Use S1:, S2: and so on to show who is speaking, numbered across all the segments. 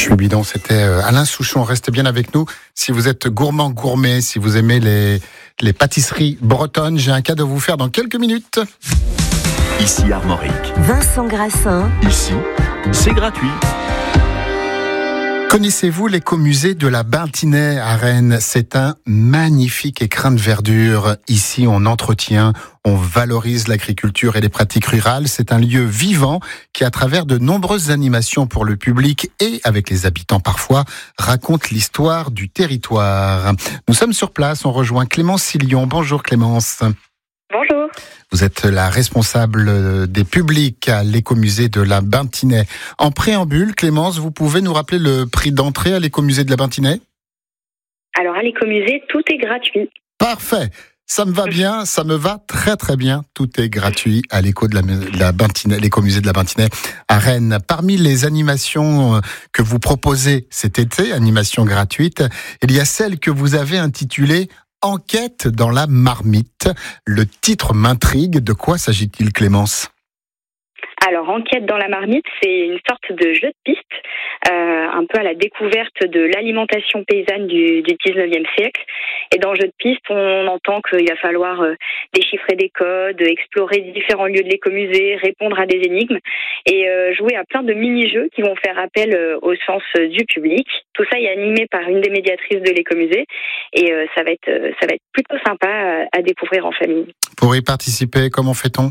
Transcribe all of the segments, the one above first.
S1: suis bidon, c'était Alain Souchon. Restez bien avec nous. Si vous êtes gourmand, gourmet, si vous aimez les pâtisseries bretonnes, j'ai un cadeau à vous faire dans quelques minutes.
S2: Ici Armorique.
S3: Vincent Grassin.
S2: Ici, c'est gratuit.
S1: Connaissez-vous l'écomusée de la Bintinay à Rennes? C'est un magnifique écrin de verdure. Ici, on entretient, on valorise l'agriculture et les pratiques rurales. C'est un lieu vivant qui, à travers de nombreuses animations pour le public et avec les habitants parfois, raconte l'histoire du territoire. Nous sommes sur place, on rejoint Clémence Sillon. Bonjour Clémence.
S4: Bonjour.
S1: Vous êtes la responsable des publics à l'écomusée de la Bintinay. En préambule, Clémence, vous pouvez nous rappeler le prix d'entrée à l'écomusée de la Bintinay?
S4: Alors à l'écomusée, tout est gratuit.
S1: Parfait. Ça me va bien, ça me va très très bien. Tout est gratuit à l'éco de la Bintinay, l'écomusée de la Bintinay à Rennes. Parmi les animations que vous proposez cet été, animations gratuites, il y a celle que vous avez intitulée Enquête dans la marmite. Le titre m'intrigue. De quoi s'agit-il, Clémence?
S4: Alors, Enquête dans la marmite, c'est une sorte de jeu de piste, un peu à la découverte de l'alimentation paysanne du 19e siècle. Et dans le jeu de piste, on entend qu'il va falloir déchiffrer des codes, explorer différents lieux de l'écomusée, répondre à des énigmes et jouer à plein de mini-jeux qui vont faire appel au sens du public. Tout ça est animé par une des médiatrices de l'écomusée et ça va être plutôt sympa à découvrir en famille.
S1: Pour y participer, comment fait-on?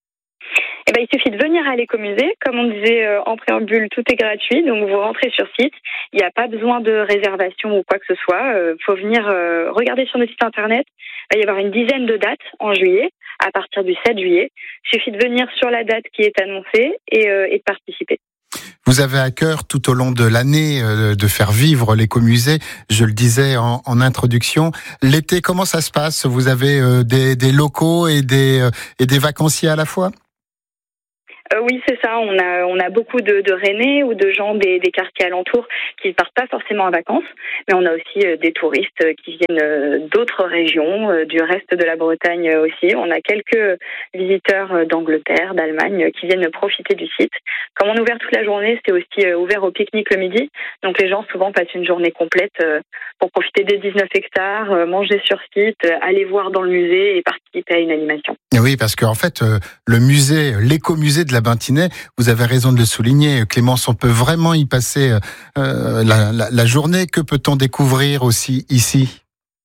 S4: Il suffit de venir à l'écomusée. Comme on disait en préambule, tout est gratuit. Donc, vous rentrez sur site. Il n'y a pas besoin de réservation ou quoi que ce soit. Faut venir regarder sur notre site internet. Il va y avoir une dizaine de dates en juillet, à partir du 7 juillet. Il suffit de venir sur la date qui est annoncée et de participer.
S1: Vous avez à cœur tout au long de l'année de faire vivre l'écomusée. Je le disais en introduction. L'été, comment ça se passe? Vous avez des locaux et des vacanciers à la fois?
S4: Oui, c'est ça. On a beaucoup de Rennais ou de gens des quartiers alentours qui ne partent pas forcément en vacances, mais on a aussi des touristes qui viennent d'autres régions, du reste de la Bretagne aussi. On a quelques visiteurs d'Angleterre, d'Allemagne qui viennent profiter du site. Comme on est ouvert toute la journée, c'est aussi ouvert au pique-nique le midi. Donc les gens souvent passent une journée complète pour profiter des 19 hectares, manger sur site, aller voir dans le musée et participer à une animation.
S1: Oui, parce qu'en fait, le musée, l'écomusée de la Bintinay, vous avez raison de le souligner, Clémence, on peut vraiment y passer la journée. Que peut-on découvrir aussi ici?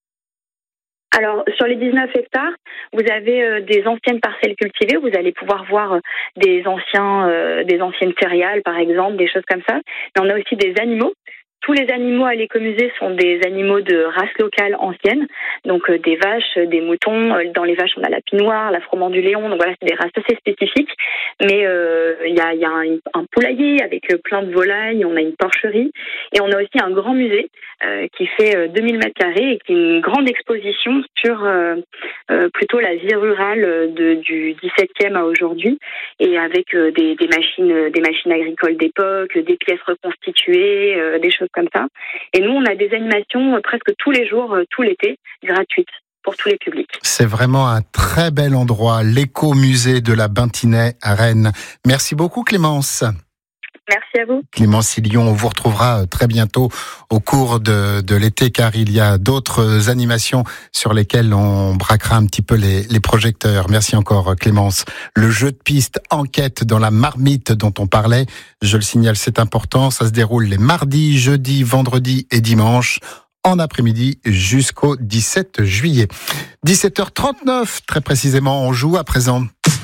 S4: Alors, sur les 19 hectares, vous avez des anciennes parcelles cultivées. Vous allez pouvoir voir des anciennes céréales, par exemple, des choses comme ça. Mais on a aussi des animaux. Tous les animaux à l'écomusée sont des animaux de race locale ancienne, donc des vaches, des moutons. Dans les vaches, on a la pie-noire, la froment du Léon, donc voilà, c'est des races assez spécifiques. Mais il y a un poulailler avec plein de volailles, on a une porcherie, et on a aussi un grand musée qui fait 2000 mètres carrés et qui est une grande exposition sur plutôt la vie rurale du 17e à aujourd'hui, et avec des machines agricoles d'époque, des pièces reconstituées, des choses comme ça. Et nous, on a des animations presque tous les jours, tout l'été, gratuites pour tous les publics. C'est
S1: vraiment un très bel endroit, l'écomusée de la Bintinay à Rennes. Merci beaucoup Clémence.
S4: Merci à vous.
S1: Clémence Sillon, on vous retrouvera très bientôt au cours de l'été, car il y a d'autres animations sur lesquelles on braquera un petit peu les projecteurs. Merci encore Clémence. Le jeu de piste Enquête dans la marmite dont on parlait, je le signale, c'est important, ça se déroule les mardis, jeudis, vendredis et dimanches, en après-midi jusqu'au 17 juillet. 17h39, très précisément, on joue à présent.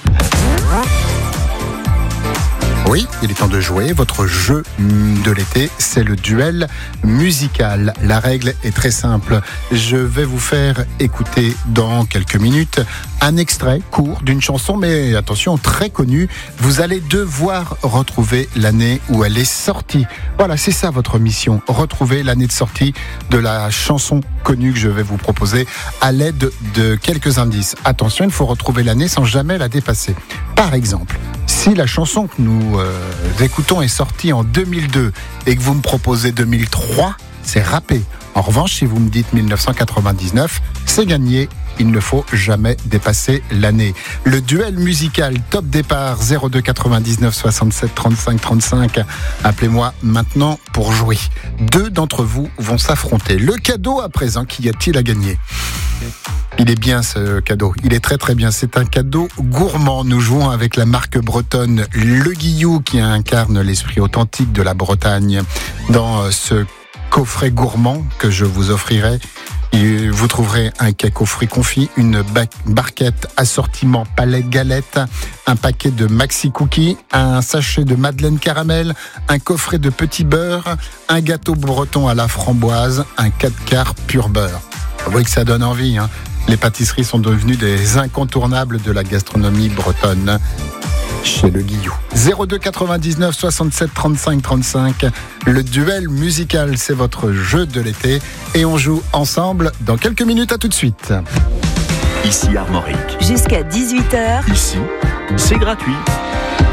S1: Oui, il est temps de jouer. Votre jeu de l'été, c'est le duel musical. La règle est très simple. Je vais vous faire écouter dans quelques minutes un extrait court d'une chanson, mais attention, très connue. Vous allez devoir retrouver l'année où elle est sortie. Voilà, c'est ça votre mission. Retrouver l'année de sortie de la chanson connue que je vais vous proposer à l'aide de quelques indices. Attention, il faut retrouver l'année sans jamais la dépasser. Par exemple, si la chanson que nous écoutons est sortie en 2002 et que vous me proposez 2003, c'est râpé. En revanche, si vous me dites 1999, c'est gagné. il ne faut jamais dépasser l'année. Le duel musical top départ 02 99 67 35 35. Appelez-moi maintenant pour jouer. 2 d'entre vous vont s'affronter. Le cadeau à présent, qu'y a-t-il à gagner ? Il est bien ce cadeau, il est très très bien, c'est un cadeau gourmand. Nous jouons avec la marque bretonne Le Guillou qui incarne l'esprit authentique de la Bretagne. Dans ce coffret gourmand que je vous offrirai, vous trouverez un cake aux fruits confits, une barquette assortiment palais galette, un paquet de maxi cookies, un sachet de madeleine caramel, un coffret de petits beurre, un gâteau breton à la framboise, un 4 quarts pur beurre. Vous voyez que ça donne envie, hein. Les pâtisseries sont devenues des incontournables de la gastronomie bretonne chez Le Guillou. 02 99 67 35 35. Le duel musical, c'est votre jeu de l'été et on joue ensemble dans quelques minutes. À tout de suite.
S2: Ici Armorique.
S3: Jusqu'à 18h.
S2: Ici, c'est gratuit.